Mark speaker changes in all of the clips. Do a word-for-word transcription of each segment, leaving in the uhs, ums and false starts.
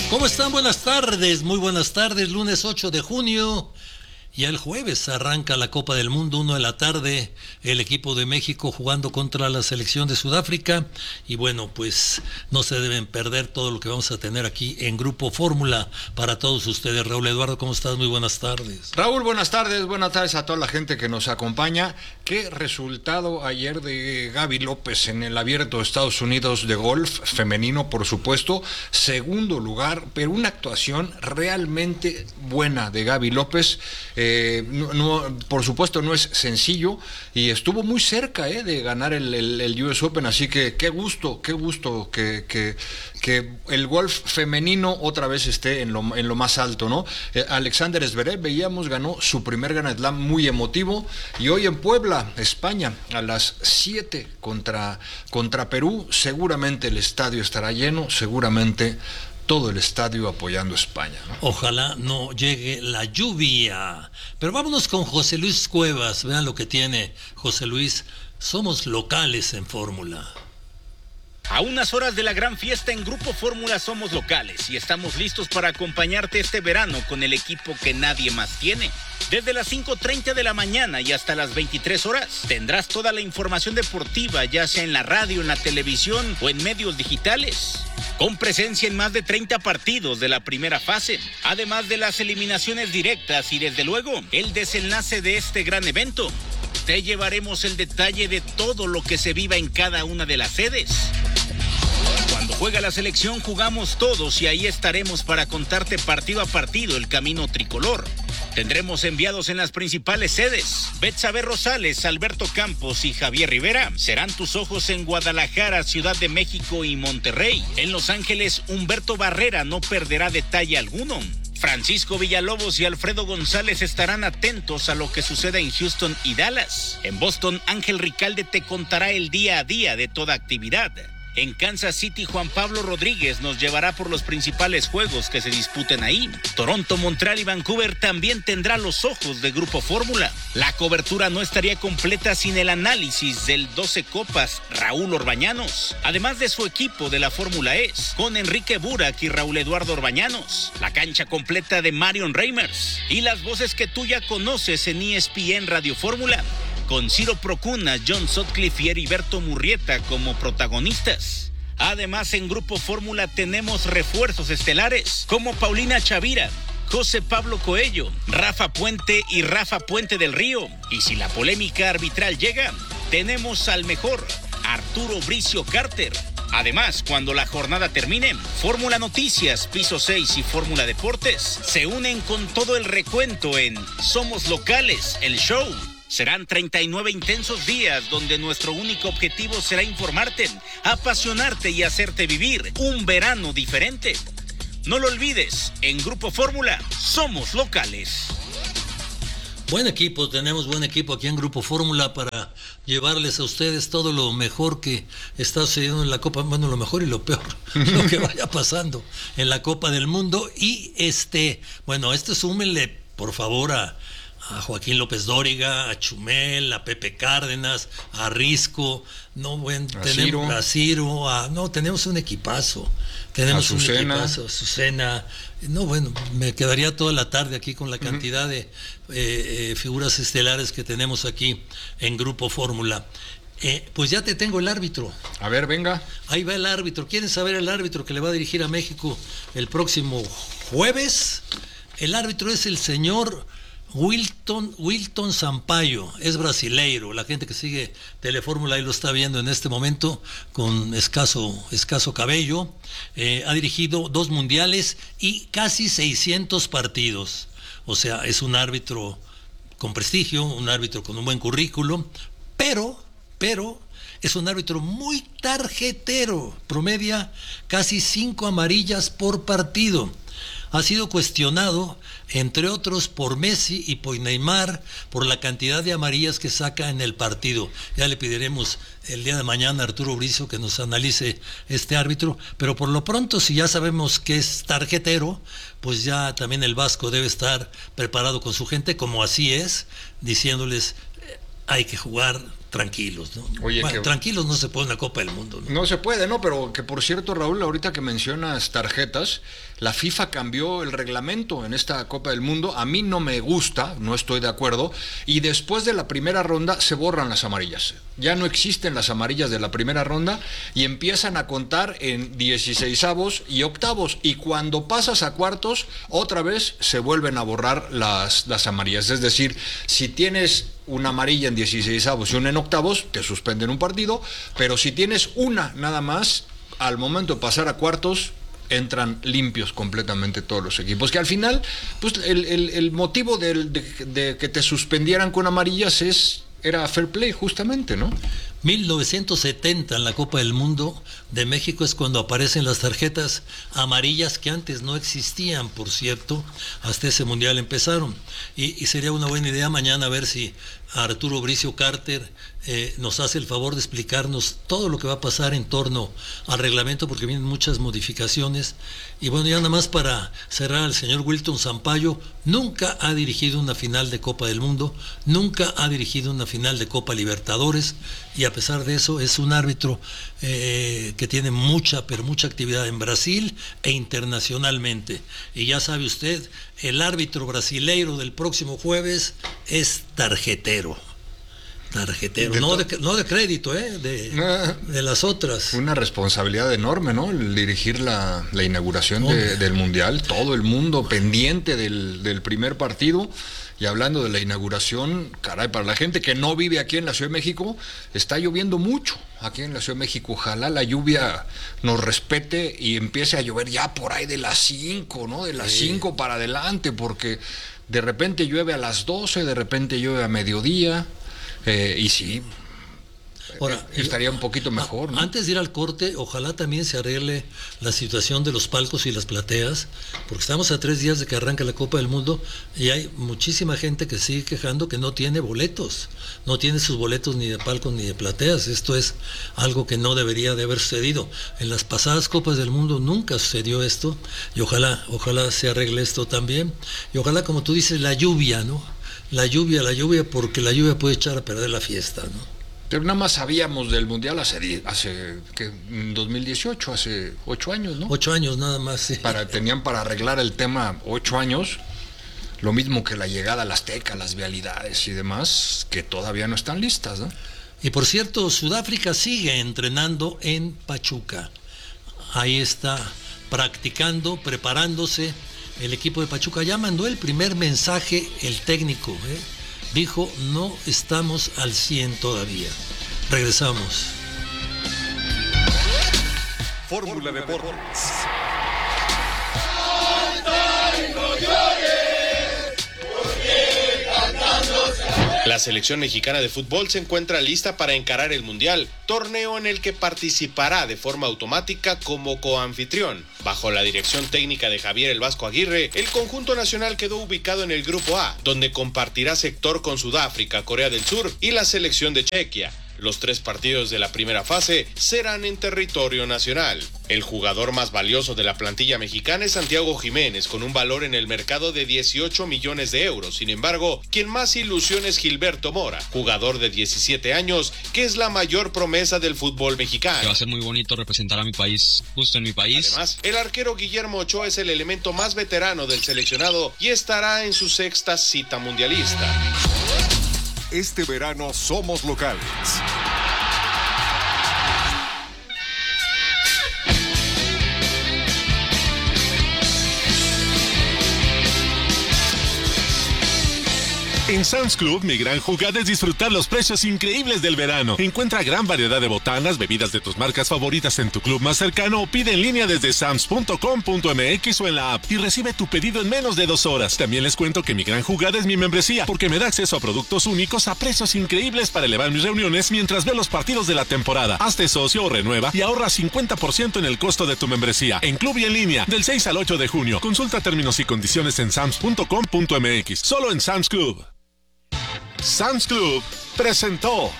Speaker 1: ¿Cómo están? Buenas tardes, muy buenas tardes, lunes ocho de junio. Ya el jueves arranca la Copa del Mundo, una de la tarde, el equipo de México jugando contra la selección de Sudáfrica. Y bueno, pues no se deben perder todo lo que vamos a tener aquí en Grupo Fórmula para todos ustedes. Raúl Eduardo, ¿cómo estás? Muy buenas tardes.
Speaker 2: Raúl, buenas tardes, buenas tardes a toda la gente que nos acompaña. ¿Qué resultado ayer de Gaby López en el Abierto de Estados Unidos de golf femenino, por supuesto? Segundo lugar, pero una actuación realmente buena de Gaby López. Eh, no, no, por supuesto no es sencillo y estuvo muy cerca eh, de ganar el, el, el U S Open, así que qué gusto, qué gusto que, que, que el golf femenino otra vez esté en lo, en lo más alto, ¿no? Eh, Alexander Zverev, veíamos, ganó su primer Grand Slam muy emotivo, y hoy en Puebla, España, a las siete contra, contra Perú, seguramente el estadio estará lleno, seguramente todo el estadio apoyando a España, ¿no?
Speaker 1: Ojalá no llegue la lluvia. Pero vámonos con José Luis Cuevas. Vean lo que tiene José Luis. Somos locales en Fórmula.
Speaker 3: A unas horas de la gran fiesta en Grupo Fórmula somos locales y estamos listos para acompañarte este verano con el equipo que nadie más tiene. Desde las cinco treinta de la mañana y hasta las veintitrés horas tendrás toda la información deportiva, ya sea en la radio, en la televisión o en medios digitales. Con presencia en más de treinta partidos de la primera fase, además de las eliminaciones directas y desde luego el desenlace de este gran evento. Te llevaremos el detalle de todo lo que se viva en cada una de las sedes. Cuando juega la selección jugamos todos y ahí estaremos para contarte partido a partido el camino tricolor. Tendremos enviados en las principales sedes. Betsabe Rosales, Alberto Campos y Javier Rivera serán tus ojos en Guadalajara, Ciudad de México y Monterrey. En Los Ángeles, Humberto Barrera no perderá detalle alguno. Francisco Villalobos y Alfredo González estarán atentos a lo que suceda en Houston y Dallas. En Boston, Ángel Ricalde te contará el día a día de toda actividad. En Kansas City, Juan Pablo Rodríguez nos llevará por los principales juegos que se disputen ahí. Toronto, Montreal y Vancouver también tendrá los ojos de Grupo Fórmula. La cobertura no estaría completa sin el análisis del doce Copas Raúl Orbañanos, además de su equipo de la Fórmula E, con Enrique Burak y Raúl Eduardo Orbañanos, la cancha completa de Marion Reimers y las voces que tú ya conoces en E S P N Radio Fórmula, con Ciro Procuna, John Sutcliffe y Heriberto Murrieta como protagonistas. Además, en Grupo Fórmula tenemos refuerzos estelares como Paulina Chavira, José Pablo Coello, Rafa Puente y Rafa Puente del Río. Y si la polémica arbitral llega, tenemos al mejor, Arturo Bricio Carter. Además, cuando la jornada termine, Fórmula Noticias, Piso seis y Fórmula Deportes se unen con todo el recuento en Somos Locales, el show. Serán treinta y nueve intensos días donde nuestro único objetivo será informarte, apasionarte y hacerte vivir un verano diferente. No lo olvides, en Grupo Fórmula somos locales.
Speaker 1: Buen equipo, tenemos buen equipo aquí en Grupo Fórmula para llevarles a ustedes todo lo mejor que está sucediendo en la Copa, bueno, lo mejor y lo peor, lo que vaya pasando en la Copa del Mundo. Y este, bueno, este súmenle, por favor, a a Joaquín López Dóriga, a Chumel, a Pepe Cárdenas, a Risco, no, bueno,
Speaker 2: a
Speaker 1: tenemos
Speaker 2: Ciro.
Speaker 1: a Ciro, a, no, tenemos un equipazo, tenemos un equipazo, Azucena, no, bueno, me quedaría toda la tarde aquí con la cantidad uh-huh. de eh, eh, figuras estelares que tenemos aquí en Grupo Fórmula. Eh, pues ya te tengo el árbitro.
Speaker 2: A ver, venga.
Speaker 1: Ahí va el árbitro. ¿Quieren saber el árbitro que le va a dirigir a México el próximo jueves? El árbitro es el señor Wilton, Wilton Sampaio, es brasileiro. La gente que sigue Telefórmula ahí lo está viendo en este momento con escaso, escaso cabello. Eh, ha dirigido dos mundiales y casi seiscientos partidos. O sea, es un árbitro con prestigio, un árbitro con un buen currículum, pero, pero es un árbitro muy tarjetero. Promedia casi cinco amarillas por partido. Ha sido cuestionado, entre otros, por Messi y por Neymar, por la cantidad de amarillas que saca en el partido. Ya le pediremos el día de mañana a Arturo Bricio que nos analice este árbitro, pero por lo pronto, si ya sabemos que es tarjetero, pues ya también el Vasco debe estar preparado con su gente, como así es, diciéndoles, eh, hay que jugar tranquilos, ¿no?
Speaker 2: Oye,
Speaker 1: bueno,
Speaker 2: que...
Speaker 1: tranquilos no se puede una Copa del Mundo, ¿no?
Speaker 2: No se puede, ¿no? Pero que por cierto, Raúl, ahorita que mencionas tarjetas, la FIFA cambió el reglamento en esta Copa del Mundo. A mí no me gusta, no estoy de acuerdo. Y después de la primera ronda se borran las amarillas. Ya no existen las amarillas de la primera ronda y empiezan a contar en dieciseisavos y octavos. Y cuando pasas a cuartos, otra vez se vuelven a borrar las, las amarillas. Es decir, si tienes una amarilla en dieciseisavos y una en octavos, te suspenden un partido, pero si tienes una nada más, al momento de pasar a cuartos, entran limpios completamente todos los equipos, que al final, pues el, el, el motivo de, de, de que te suspendieran con amarillas es, era fair play justamente, ¿no?
Speaker 1: mil novecientos setenta en la Copa del Mundo de México es cuando aparecen las tarjetas amarillas que antes no existían, por cierto, hasta ese mundial empezaron. Y, y sería una buena idea mañana ver si Arturo Bricio Carter eh, nos hace el favor de explicarnos todo lo que va a pasar en torno al reglamento, porque vienen muchas modificaciones. Y bueno, ya nada más para cerrar, el señor Wilton Sampaio nunca ha dirigido una final de Copa del Mundo, nunca ha dirigido una final de Copa Libertadores, y a pesar de eso es un árbitro eh, que tiene mucha, pero mucha actividad en Brasil e internacionalmente. Y ya sabe usted, el árbitro brasileiro del próximo jueves es tarjetero. Tarjetero,
Speaker 2: de
Speaker 1: no,
Speaker 2: to-
Speaker 1: de, no de crédito, ¿eh? de,
Speaker 2: Ah.
Speaker 1: de las otras.
Speaker 2: Una responsabilidad enorme, ¿no? El dirigir la, la inauguración de,
Speaker 1: Hombre.
Speaker 2: del Mundial, todo el mundo pendiente del, del primer partido. Y hablando de la inauguración, caray, para la gente que no vive aquí en la Ciudad de México, está lloviendo mucho aquí en la Ciudad de México. Ojalá la lluvia nos respete y empiece a llover ya por ahí de las cinco, ¿no? De las cinco para adelante, porque de repente llueve a las doce, de repente llueve a mediodía, eh, y sí,
Speaker 1: Ahora,
Speaker 2: estaría un poquito mejor, ¿no?
Speaker 1: Antes de ir al corte, ojalá también se arregle la situación de los palcos y las plateas, porque estamos a tres días de que arranque la Copa del Mundo y hay muchísima gente que sigue quejando que no tiene boletos, no tiene sus boletos ni de palcos ni de plateas. Esto es algo que no debería de haber sucedido. En las pasadas Copas del Mundo nunca sucedió esto, y ojalá, ojalá se arregle esto también. Y ojalá, como tú dices, la lluvia, ¿no? La lluvia, la lluvia, porque la lluvia puede echar a perder la fiesta, ¿no?
Speaker 2: Pero nada más sabíamos del Mundial hace, hace ¿qué? En dos mil dieciocho, hace ocho años, ¿no?
Speaker 1: Ocho años nada más, sí.
Speaker 2: Para, tenían para arreglar el tema ocho años, lo mismo que la llegada al Azteca, las vialidades y demás, que todavía no están listas, ¿no?
Speaker 1: Y por cierto, Sudáfrica sigue entrenando en Pachuca. Ahí está practicando, preparándose el equipo de Pachuca. Ya mandó el primer mensaje el técnico, ¿eh? Dijo, no estamos al cien todavía. Regresamos.
Speaker 4: Fórmula Deportes.
Speaker 5: La selección mexicana de fútbol se encuentra lista para encarar el Mundial, torneo en el que participará de forma automática como coanfitrión. Bajo la dirección técnica de Javier El Vasco Aguirre, el conjunto nacional quedó ubicado en el Grupo A, donde compartirá sector con Sudáfrica, Corea del Sur y la selección de Chequia. Los tres partidos de la primera fase serán en territorio nacional. El jugador más valioso de la plantilla mexicana es Santiago Jiménez, con un valor en el mercado de dieciocho millones de euros. Sin embargo, quien más ilusiona es Gilberto Mora, jugador de diecisiete años, que es la mayor promesa del fútbol mexicano.
Speaker 6: Va a ser muy bonito representar a mi país, justo en mi país.
Speaker 5: Además, el arquero Guillermo Ochoa es el elemento más veterano del seleccionado y estará en su sexta cita mundialista.
Speaker 4: Este verano somos locales.
Speaker 7: En Sam's Club, mi gran jugada es disfrutar los precios increíbles del verano. Encuentra gran variedad de botanas, bebidas de tus marcas favoritas en tu club más cercano o pide en línea desde sams punto com punto m x o en la app y recibe tu pedido en menos de dos horas. También les cuento que mi gran jugada es mi membresía, porque me da acceso a productos únicos a precios increíbles para elevar mis reuniones mientras veo los partidos de la temporada. Hazte socio o renueva y ahorra cincuenta por ciento en el costo de tu membresía. En club y en línea, del seis al ocho de junio. Consulta términos y condiciones en sams punto com punto m x. Solo en Sam's Club. Sam's Club presentó.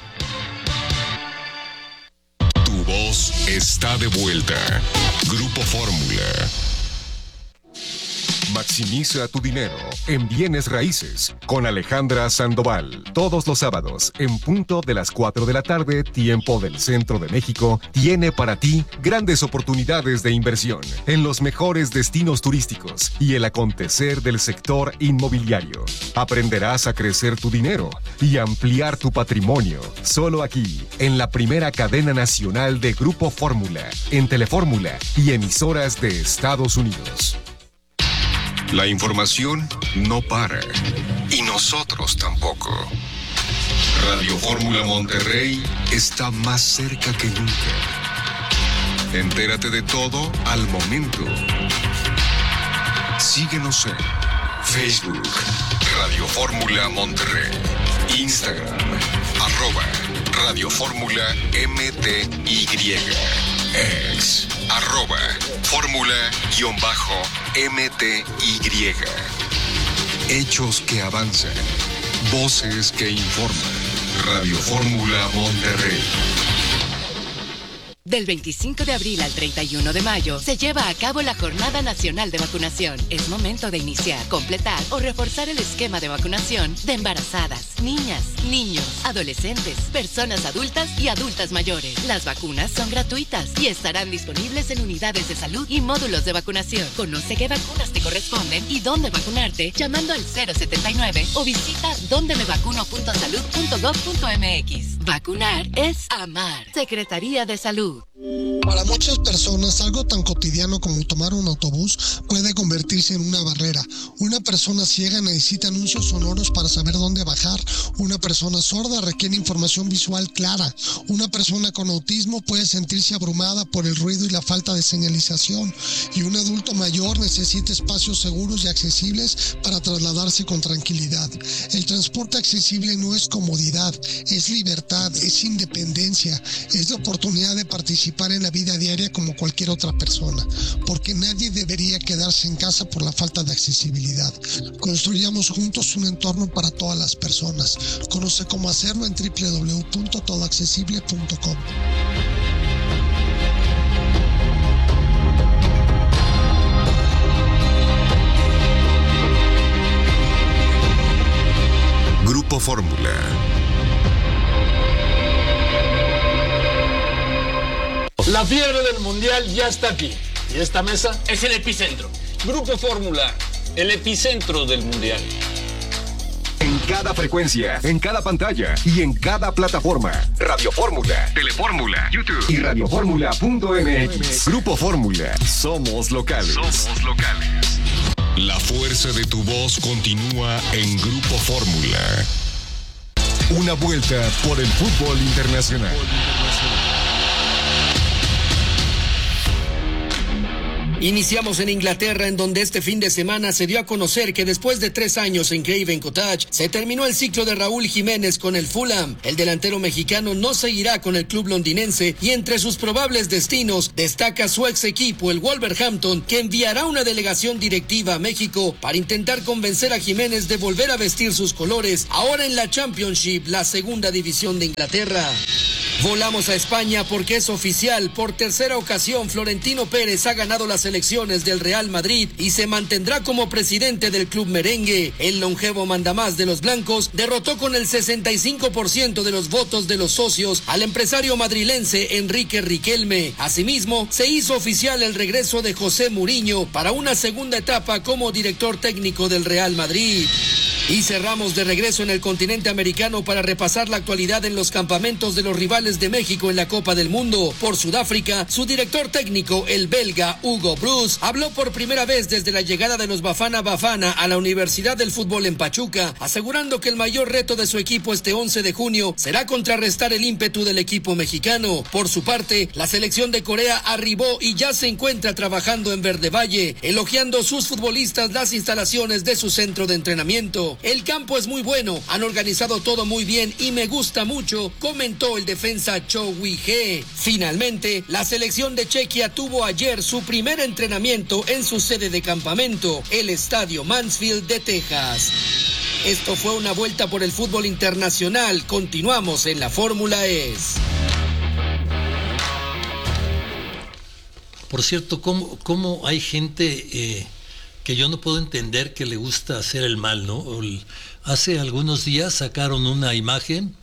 Speaker 4: Tu voz está de vuelta. Grupo Fórmula. Maximiza tu dinero en bienes raíces con Alejandra Sandoval. Todos los sábados, en punto de las cuatro de la tarde, tiempo del centro de México, tiene para ti grandes oportunidades de inversión en los mejores destinos turísticos y el acontecer del sector inmobiliario. Aprenderás a crecer tu dinero y ampliar tu patrimonio. Solo aquí, en la primera cadena nacional de Grupo Fórmula, en Telefórmula y emisoras de Estados Unidos. La información no para, y nosotros tampoco. Radio Fórmula Monterrey está más cerca que nunca. Entérate de todo al momento. Síguenos en Facebook, Radio Fórmula Monterrey, Instagram, arroba Radio Fórmula M T Y, ex, arroba Fórmula-M T Y. Hechos que avanzan, voces que informan. Radio Fórmula Monterrey.
Speaker 8: Del veinticinco de abril al treinta y uno de mayo se lleva a cabo la Jornada Nacional de Vacunación. Es momento de iniciar, completar o reforzar el esquema de vacunación de embarazadas, niñas, niños, adolescentes, personas adultas y adultas mayores. Las vacunas son gratuitas y estarán disponibles en unidades de salud y módulos de vacunación. Conoce qué vacunas te corresponden y dónde vacunarte llamando al cero setenta y nueve o visita donde me vacuno punto salud punto gov punto m x. Vacunar es amar. Secretaría de Salud.
Speaker 9: Para muchas personas, algo tan cotidiano como tomar un autobús puede convertirse en una barrera. Una persona ciega necesita anuncios sonoros para saber dónde bajar. Una persona sorda requiere información visual clara. Una persona con autismo puede sentirse abrumada por el ruido y la falta de señalización. Y un adulto mayor necesita espacios seguros y accesibles para trasladarse con tranquilidad. El transporte accesible no es comodidad, es libertad, es independencia, es la oportunidad de participar en la vida diaria como cualquier otra persona, porque nadie debería quedarse en casa por la falta de accesibilidad. Construyamos juntos un entorno para todas las personas. Conoce cómo hacerlo en doble u doble u doble u punto todo accesible punto com.
Speaker 4: Grupo Fórmula.
Speaker 10: La fiebre del mundial ya está aquí. ¿Y esta mesa?
Speaker 11: Es el epicentro.
Speaker 10: Grupo Fórmula, el epicentro del mundial.
Speaker 4: En cada frecuencia, en cada pantalla y en cada plataforma. Radio Fórmula, Telefórmula, YouTube y radio fórmula punto m x. Grupo Fórmula. Somos locales. Somos locales. La fuerza de tu voz continúa en Grupo Fórmula. Una vuelta por el fútbol internacional.
Speaker 12: Iniciamos en Inglaterra, en donde este fin de semana se dio a conocer que después de tres años en Craven Cottage, se terminó el ciclo de Raúl Jiménez con el Fulham. El delantero mexicano no seguirá con el club londinense y entre sus probables destinos destaca su ex equipo, el Wolverhampton, que enviará una delegación directiva a México para intentar convencer a Jiménez de volver a vestir sus colores, ahora en la Championship, la segunda división de Inglaterra. Volamos a España porque es oficial, por tercera ocasión Florentino Pérez ha ganado las elecciones del Real Madrid y se mantendrá como presidente del club merengue. El longevo mandamás de los blancos derrotó con el sesenta y cinco por ciento de los votos de los socios al empresario madrilense Enrique Riquelme. Asimismo, se hizo oficial el regreso de José Mourinho para una segunda etapa como director técnico del Real Madrid. Y cerramos de regreso en el continente americano para repasar la actualidad en los campamentos de los rivales de México en la Copa del Mundo. Por Sudáfrica, su director técnico, el belga Hugo Bruce, habló por primera vez desde la llegada de los Bafana Bafana a la Universidad del Fútbol en Pachuca, asegurando que el mayor reto de su equipo este once de junio será contrarrestar el ímpetu del equipo mexicano. Por su parte, la selección de Corea arribó y ya se encuentra trabajando en Verde Valle, elogiando sus futbolistas las instalaciones de su centro de entrenamiento. El campo es muy bueno, han organizado todo muy bien y me gusta mucho, comentó el defensa Cho Wi-Hee. Finalmente, la selección de Chequia tuvo ayer su primer entrenamiento en su sede de campamento, el Estadio Mansfield de Texas. Esto fue una vuelta por el fútbol internacional. Continuamos en la Fórmula E S.
Speaker 1: Por cierto, ¿cómo, cómo hay gente eh, que yo no puedo entender que le gusta hacer el mal, ¿no? Hace algunos días sacaron una imagen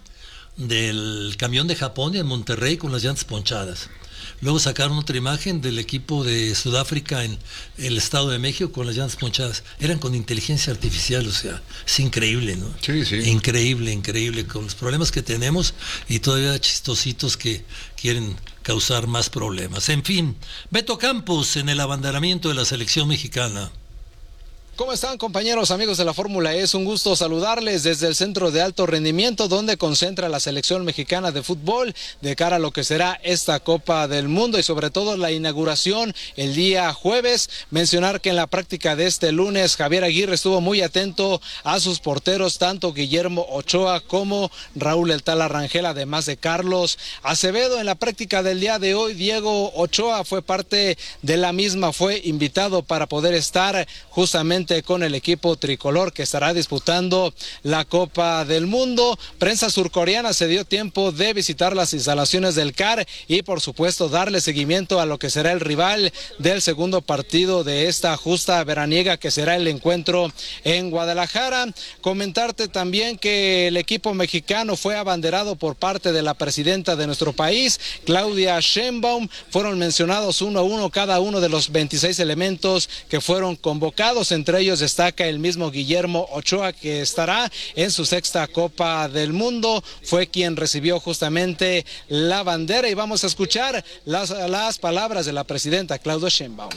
Speaker 1: del camión de Japón en Monterrey con las llantas ponchadas. Luego sacaron otra imagen del equipo de Sudáfrica en el Estado de México con las llantas ponchadas. Eran con inteligencia artificial, o sea, es increíble, ¿no?
Speaker 2: Sí, sí.
Speaker 1: Increíble, increíble, con los problemas que tenemos y todavía chistositos que quieren causar más problemas. En fin, Beto Campos en el abanderamiento de la selección mexicana.
Speaker 11: ¿Cómo están, compañeros, amigos de la Fórmula E? Es un gusto saludarles desde el Centro de Alto Rendimiento, donde concentra la selección mexicana de fútbol de cara a lo que será esta Copa del Mundo y sobre todo la inauguración el día jueves. Mencionar que en la práctica de este lunes Javier Aguirre estuvo muy atento a sus porteros, tanto Guillermo Ochoa como Raúl El Tala Rangel, además de Carlos Acevedo. En la práctica del día de hoy, Diego Ochoa fue parte de la misma, fue invitado para poder estar justamente con el equipo tricolor que estará disputando la Copa del Mundo. Prensa surcoreana se dio tiempo de visitar las instalaciones del C A R y por supuesto darle seguimiento a lo que será el rival del segundo partido de esta justa veraniega, que será el encuentro en Guadalajara. Comentarte también que el equipo mexicano fue abanderado por parte de la presidenta de nuestro país, Claudia Sheinbaum. Fueron mencionados uno a uno cada uno de los veintiséis elementos que fueron convocados. Entre ellos destaca el mismo Guillermo Ochoa, que estará en su sexta Copa del Mundo. Fue quien recibió justamente la bandera y vamos a escuchar las, las palabras de la presidenta Claudia Sheinbaum.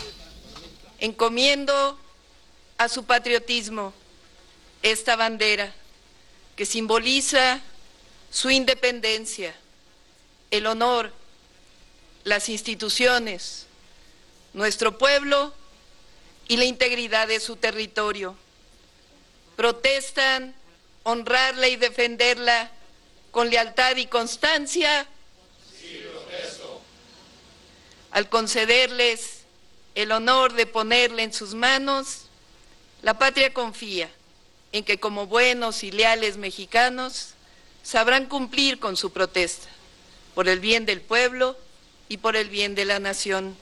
Speaker 13: Encomiendo a su patriotismo esta bandera que simboliza su independencia, el honor, las instituciones, nuestro pueblo y la integridad de su territorio. Protestan honrarla y defenderla con lealtad y constancia. Sí, protesto. Al concederles el honor de ponerla en sus manos, la patria confía en que como buenos y leales mexicanos sabrán cumplir con su protesta por el bien del pueblo y por el bien de la nación.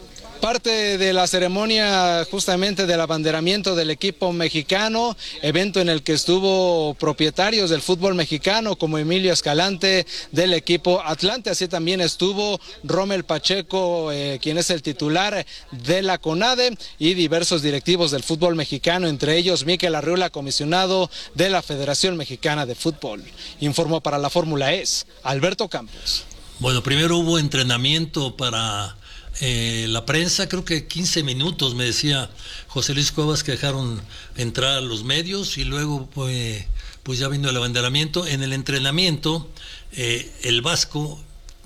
Speaker 11: Parte de la ceremonia justamente del abanderamiento del equipo mexicano, evento en el que estuvo propietarios del fútbol mexicano como Emilio Escalante del equipo Atlante, así también estuvo Rommel Pacheco, eh, quien es el titular de la CONADE, y diversos directivos del fútbol mexicano, entre ellos Mikel Arriola, comisionado de la Federación Mexicana de Fútbol. Informó para la Fórmula E Alberto Campos.
Speaker 1: Bueno, primero hubo entrenamiento para Eh, la prensa, creo que quince minutos, me decía José Luis Cuevas, que dejaron entrar a los medios y luego pues, pues ya vino el abanderamiento. En el entrenamiento, eh, el Vasco,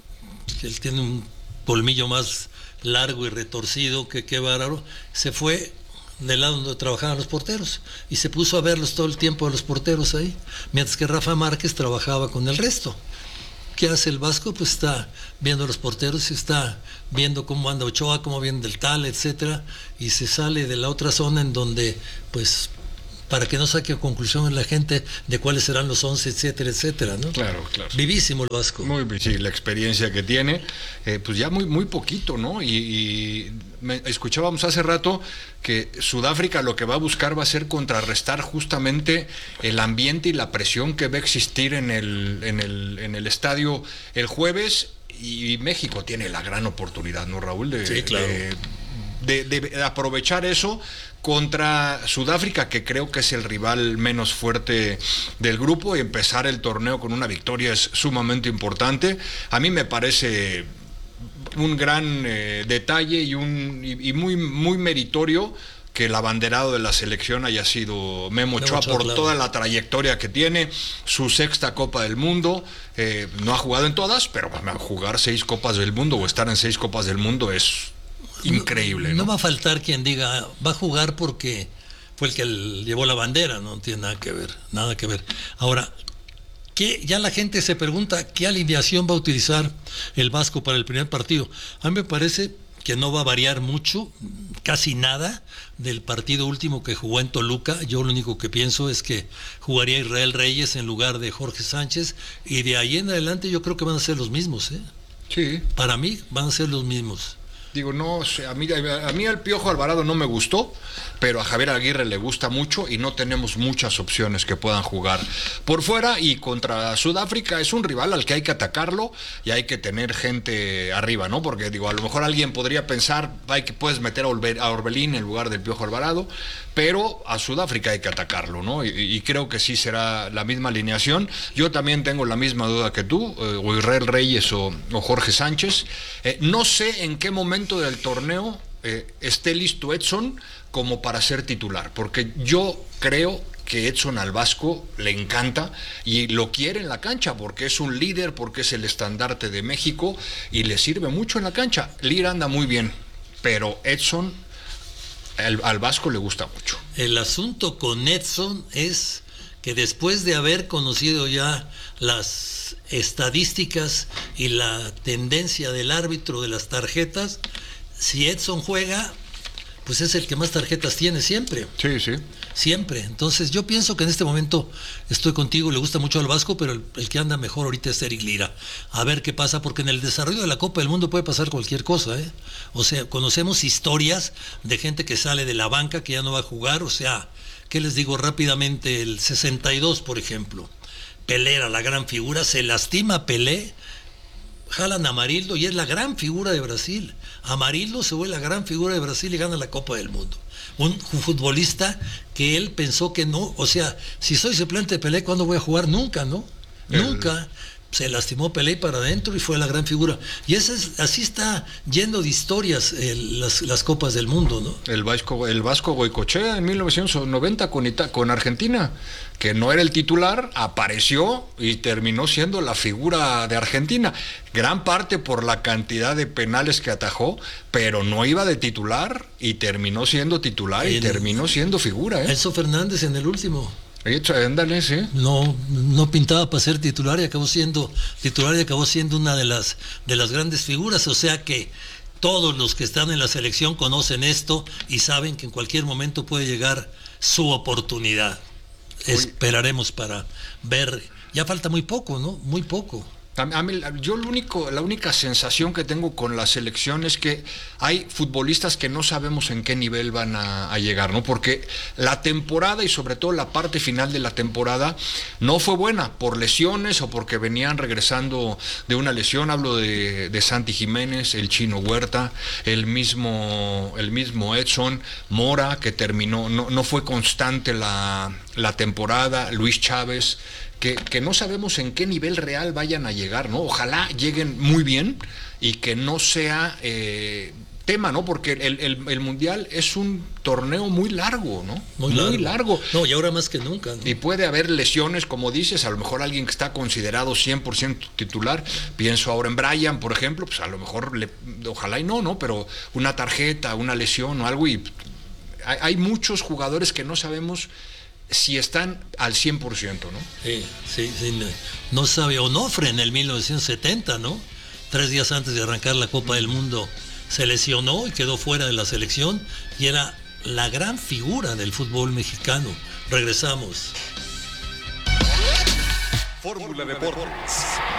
Speaker 1: él tiene un colmillo más largo y retorcido, que qué bárbaro, se fue del lado donde trabajaban los porteros y se puso a verlos todo el tiempo a los porteros ahí, mientras que Rafa Márquez trabajaba con el resto. ¿Qué hace el Vasco? Pues está viendo a los porteros y está viendo cómo anda Ochoa, cómo viene del tal, etcétera, y se sale de la otra zona en donde, pues, para que no saque conclusiones la gente de cuáles serán los once, etcétera, etcétera, ¿no?
Speaker 2: Claro, claro.
Speaker 1: Vivísimo el Vasco.
Speaker 2: Muy, sí, la experiencia que tiene, eh, pues ya muy, muy poquito, ¿no? Y, y me, escuchábamos hace rato que Sudáfrica lo que va a buscar va a ser contrarrestar justamente el ambiente y la presión que va a existir en el, en el, en el estadio el jueves, y México tiene la gran oportunidad, ¿no, Raúl? De,
Speaker 1: sí, claro.
Speaker 2: de, de, de aprovechar eso contra Sudáfrica, que creo que es el rival menos fuerte del grupo, y empezar el torneo con una victoria es sumamente importante. A mí me parece un gran eh, detalle y, un, y, y muy, muy meritorio que el abanderado de la selección haya sido Memo Ochoa, por claro. toda la trayectoria que tiene, su sexta Copa del Mundo. Eh, no ha jugado en todas, pero jugar seis Copas del Mundo o estar en seis Copas del Mundo es increíble, ¿no?
Speaker 1: No va a faltar quien diga, va a jugar porque fue el que llevó la bandera, no tiene nada que ver, nada que ver. Ahora, ¿qué? Ya la gente se pregunta, ¿qué alineación va a utilizar el Vasco para el primer partido? A mí me parece que no va a variar mucho, casi nada, del partido último que jugó en Toluca. Yo lo único que pienso es que jugaría Israel Reyes en lugar de Jorge Sánchez, y de ahí en adelante yo creo que van a ser los mismos, ¿eh?
Speaker 2: Sí.
Speaker 1: Para mí van a ser los mismos.
Speaker 2: Digo, no, a mí, a mí el Piojo Alvarado no me gustó, pero a Javier Aguirre le gusta mucho y no tenemos muchas opciones que puedan jugar por fuera. Y contra Sudáfrica es un rival al que hay que atacarlo y hay que tener gente arriba, ¿no? Porque digo, a lo mejor alguien podría pensar, hay que puedes meter a, Orbe, a Orbelín en lugar del Piojo Alvarado, pero a Sudáfrica hay que atacarlo, ¿no? Y, y creo que sí será la misma alineación. Yo también tengo la misma duda que tú, eh, o Israel Reyes o, o Jorge Sánchez. Eh, no sé en qué momento del torneo eh, esté listo Edson como para ser titular, porque yo creo que Edson al Vasco le encanta y lo quiere en la cancha porque es un líder, porque es el estandarte de México y le sirve mucho en la cancha. Lira anda muy bien, pero Edson el, al Vasco le gusta mucho.
Speaker 1: El asunto con Edson es que después de haber conocido ya las estadísticas y la tendencia del árbitro de las tarjetas, si Edson juega, pues es el que más tarjetas tiene siempre.
Speaker 2: Sí, sí.
Speaker 1: Siempre. Entonces yo pienso que en este momento estoy contigo, le gusta mucho al Vasco, pero el, el que anda mejor ahorita es Eric Lira. A ver qué pasa, porque en el desarrollo de la Copa del Mundo puede pasar cualquier cosa, ¿eh? O sea, conocemos historias de gente que sale de la banca, que ya no va a jugar, o sea, ¿qué les digo rápidamente? El sesenta y dos, por ejemplo. Pelé era la gran figura, se lastima Pelé, jalan a Amarildo y es la gran figura de Brasil. Amarildo se vuelve la gran figura de Brasil y gana la Copa del Mundo. Un futbolista que él pensó que no, o sea, si soy suplente de Pelé, ¿cuándo voy a jugar? Nunca, ¿no? El... Nunca. Se lastimó Pelé para adentro y fue la gran figura. Y esa es, así está yendo de historias eh, las, las Copas del Mundo, ¿no?
Speaker 2: El Vasco, el Vasco Goicoechea en mil novecientos noventa con, Ita, con Argentina, que no era el titular, apareció y terminó siendo la figura de Argentina. Gran parte por la cantidad de penales que atajó, pero no iba de titular y terminó siendo titular el, y terminó siendo figura, ¿eh?
Speaker 1: Enzo Fernández en el último.
Speaker 2: Ándale, sí.
Speaker 1: No, no pintaba para ser titular y acabó siendo titular y acabó siendo una de las de las grandes figuras. O sea que todos los que están en la selección conocen esto y saben que en cualquier momento puede llegar su oportunidad. Oye. Esperaremos para ver. Ya falta muy poco, ¿no? Muy poco.
Speaker 2: A mí, yo lo único, la única sensación que tengo con la selección es que hay futbolistas que no sabemos en qué nivel van a, a llegar, ¿no? Porque la temporada y sobre todo la parte final de la temporada no fue buena por lesiones o porque venían regresando de una lesión. Hablo de, de Santi Jiménez, el Chino Huerta, el mismo, el mismo Edson, Mora, que terminó, no, no fue constante la, la temporada, Luis Chávez. Que, que no sabemos en qué nivel real vayan a llegar, ¿no? Ojalá lleguen muy bien y que no sea eh, tema, ¿no? Porque el, el, el Mundial es un torneo muy largo, ¿no?
Speaker 1: Muy, muy largo. largo. No, y ahora más que nunca, ¿no?
Speaker 2: Y puede haber lesiones, como dices, a lo mejor alguien que está considerado cien por ciento titular, pienso ahora en Brian, por ejemplo, pues a lo mejor, le, ojalá y no, ¿no? Pero una tarjeta, una lesión o algo, y hay, hay muchos jugadores que no sabemos si están al cien por ciento, ¿no?
Speaker 1: Sí, sí, sí. No sabe Onofre en el mil novecientos setenta, ¿no? Tres días antes de arrancar la Copa del Mundo se lesionó y quedó fuera de la selección y era la gran figura del fútbol mexicano. Regresamos.
Speaker 4: Fórmula Deportes.